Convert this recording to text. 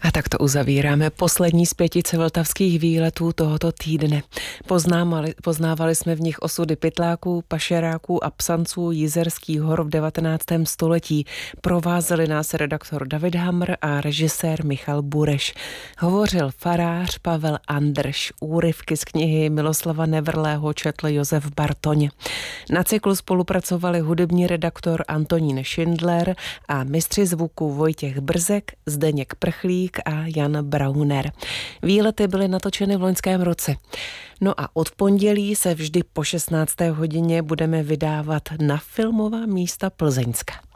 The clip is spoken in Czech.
A tak to uzavíráme poslední z 5 vltavských výletů tohoto týdne. Poznávali jsme v nich osudy pytláků, pašeráků a psanců Jizerských hor v 19. století. Provázeli nás redaktor David Hamr a režisér Michal Bureš. Hovořil farář Pavel Andrš. Úryvky z knihy Miloslava Nevrlého četl Josef Bartoň. Na cyklu spolupracovali hudební redaktor Antonín Schindler a mistři zvuku Vojtěch Brzek, Zdeněk Prchlík a Jan Brauner. Výlety byly natočeny v loňském roce. No a od pondělí se vždy po 16. hodině budeme vydávat na filmová místa Plzeňska.